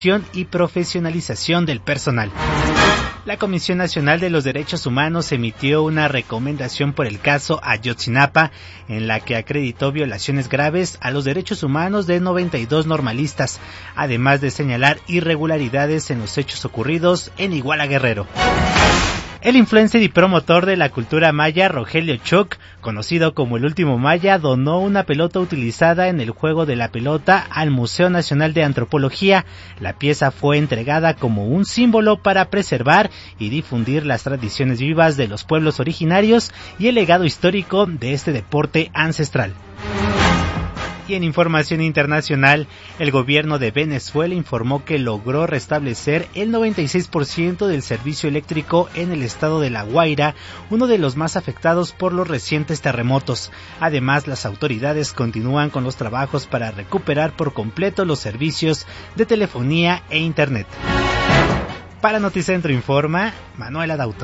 y profesionalización del personal. La Comisión Nacional de los Derechos Humanos emitió una recomendación por el caso Ayotzinapa, en la que acreditó violaciones graves a los derechos humanos de 92 normalistas, además de señalar irregularidades en los hechos ocurridos en Iguala Guerrero. El influencer y promotor de la cultura maya, Rogelio Choc, conocido como el Último Maya, donó una pelota utilizada en el juego de la pelota al Museo Nacional de Antropología. La pieza fue entregada como un símbolo para preservar y difundir las tradiciones vivas de los pueblos originarios y el legado histórico de este deporte ancestral. Y en información internacional, el gobierno de Venezuela informó que logró restablecer el 96% del servicio eléctrico en el estado de La Guaira, uno de los más afectados por los recientes terremotos. Además, las autoridades continúan con los trabajos para recuperar por completo los servicios de telefonía e internet. Para Noticentro informa Manuel Adauto.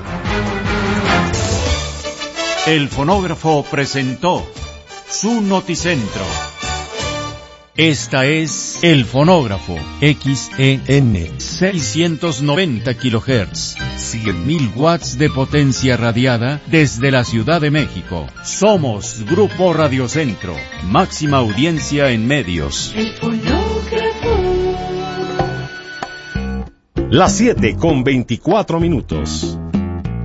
El fonógrafo presentó su Noticentro. Esta es El Fonógrafo, XEN 690 kHz, 100.000 watts de potencia radiada desde la Ciudad de México. Somos Grupo Radiocentro, máxima audiencia en medios. El Fonógrafo. Las 7:24.